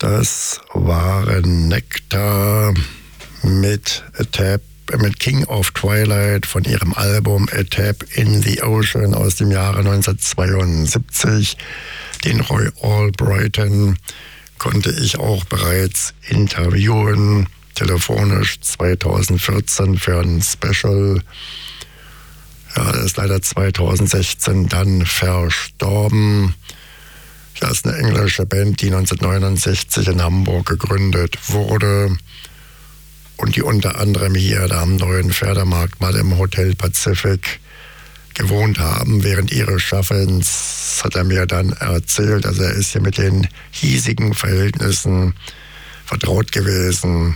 Das waren Nectar mit King of Twilight von ihrem Album A Tap in the Ocean aus dem Jahre 1972. Den Roy Albrighton konnte ich auch bereits interviewen, telefonisch 2014 für ein Special. Ja, er ist leider 2016 dann verstorben. Das ist eine englische Band, die 1969 in Hamburg gegründet wurde und die unter anderem hier da am Neuen Pferdemarkt mal im Hotel Pacific gewohnt haben während ihres Schaffens, hat er mir dann erzählt. Also er ist hier mit den hiesigen Verhältnissen vertraut gewesen.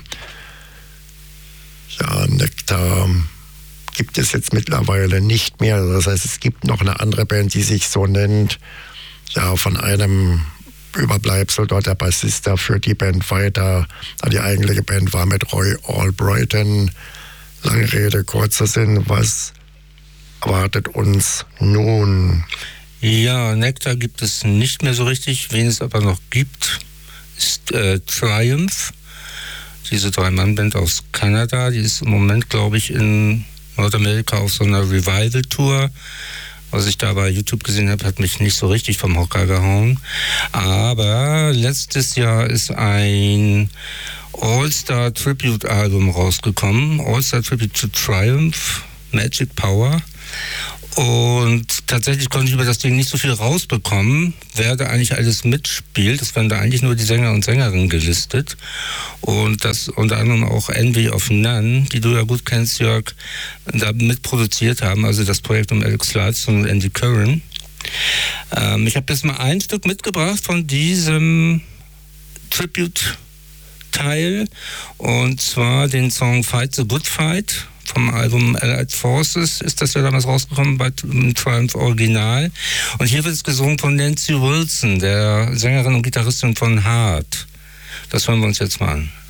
Ja, Nectar gibt es jetzt mittlerweile nicht mehr. Das heißt, es gibt noch eine andere Band, die sich so nennt. Ja, von einem Überbleibsel dort, der Bassist, der führt die Band weiter. Die eigentliche Band war mit Roy Albrighton. Lange Rede, kurzer Sinn, was erwartet uns nun? Ja, Nectar gibt es nicht mehr so richtig. Wen es aber noch gibt, ist Triumph. Diese 3-Mann-Band aus Kanada. Die ist im Moment, glaube ich, in Nordamerika auf so einer Revival-Tour. Was ich da bei YouTube gesehen habe, hat mich nicht so richtig vom Hocker gehauen. Aber letztes Jahr ist ein All-Star Tribute-Album rausgekommen. All-Star Tribute to Triumph, Magic Power. Und tatsächlich konnte ich über das Ding nicht so viel rausbekommen, wer da eigentlich alles mitspielt. Es werden da eigentlich nur die Sänger und Sängerinnen gelistet. Und das unter anderem auch Envy of None, die du ja gut kennst, Jörg, da mitproduziert haben. Also das Projekt um Alex Lifeson und Andy Curran. Ich habe jetzt mal ein Stück mitgebracht von diesem Tribute-Teil. Und zwar den Song Fight the Good Fight. Vom Album Allied Forces ist das ja damals rausgekommen bei Triumph Original. Und hier wird es gesungen von Nancy Wilson, der Sängerin und Gitarristin von Heart. Das hören wir uns jetzt mal an.